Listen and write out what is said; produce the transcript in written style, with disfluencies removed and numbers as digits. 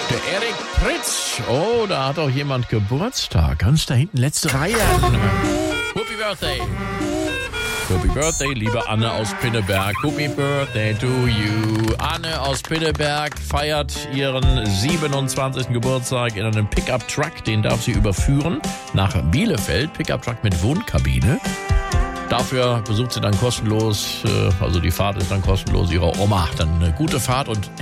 Der Erik Pritz. Oh, da hat auch jemand Geburtstag. Ganz da hinten, letzte Reihe. Happy Birthday. Happy Birthday, liebe Anne aus Pinneberg. Happy Birthday to you. Anne aus Pinneberg feiert ihren 27. Geburtstag in einem Pickup-Truck. Den darf sie überführen nach Bielefeld. Pickup-Truck mit Wohnkabine. Dafür besucht sie dann kostenlos, also die Fahrt ist dann kostenlos, ihrer Oma. Dann eine gute Fahrt und